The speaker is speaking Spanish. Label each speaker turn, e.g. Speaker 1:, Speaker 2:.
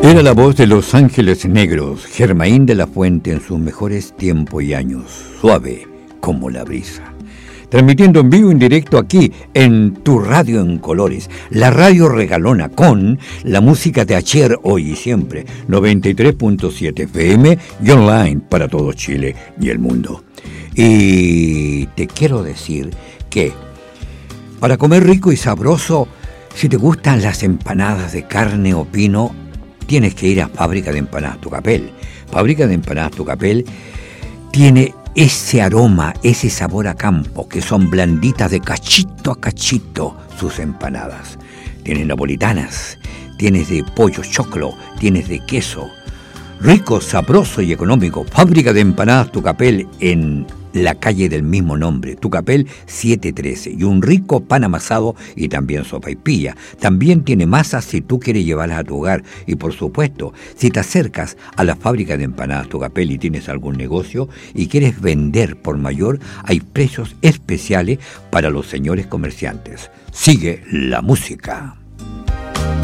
Speaker 1: Era la voz de Los Ángeles Negros, Germaín de la Fuente en sus mejores tiempos y años, suave como la brisa. Transmitiendo en vivo y en directo aquí en Tu Radio en Colores, la radio regalona con la música de ayer, hoy y siempre, 93.7 FM y online para todo Chile y el mundo. Y te quiero decir que para comer rico y sabroso, si te gustan las empanadas de carne o pino, tienes que ir a Fábrica de Empanadas Tucapel. Fábrica de Empanadas Tucapel tiene ese aroma, ese sabor a campo, que son blanditas de cachito a cachito sus empanadas. Tienes napolitanas, tienes de pollo choclo, tienes de queso. Rico, sabroso y económico. Fábrica de Empanadas Tucapel en la calle del mismo nombre, Tucapel 713, y un rico pan amasado y también sopaipilla. También tiene masas si tú quieres llevarlas a tu hogar. Y por supuesto, si te acercas a la Fábrica de Empanadas Tucapel y tienes algún negocio y quieres vender por mayor, hay precios especiales para los señores comerciantes. Sigue la música.